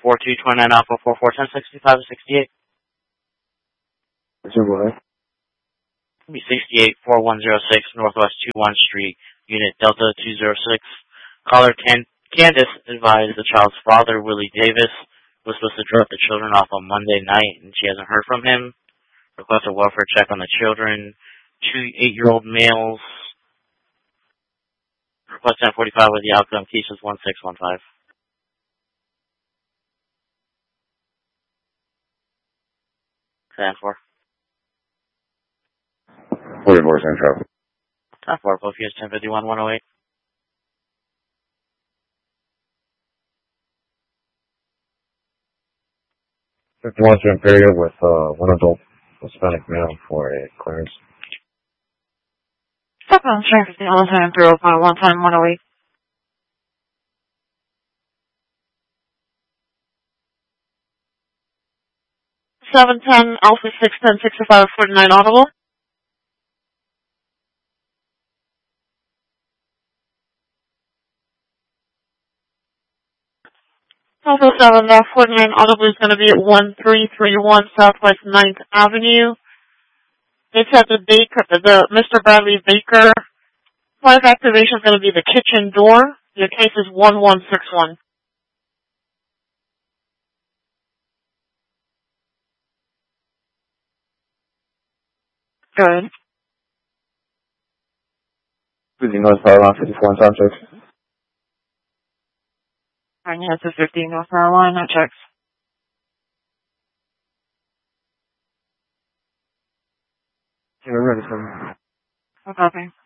4229 Alpha 4410 65 and 68. What's your boy? 68 4106 Northwest 21 Street, Unit Delta 206. Caller Candace advised the child's father, Willie Davis, was supposed to drop the children off on Monday night, and she hasn't heard from him. Request a welfare check on the children. 2 8-year-old males. Request 1045 with the outcome. Cases 1615. 10-4. 44 Central. 10-4. Both years 1051 108. Launch Imperial with one adult Hispanic male for a clearance. Stop on train 15 Imperial by 1 time 108. 710 Alpha 610 65 49 audible. Alpha 7 49 audible is going to be at 1331 Southwest 9th Avenue. It's at the Mr. Bradley Baker. Live activation is going to be the kitchen door. Your case is 1161. Good. Busy North Carolina 54 time checks. Alright, it's a 50 North Carolina checks. Yeah, we're ready for Okay.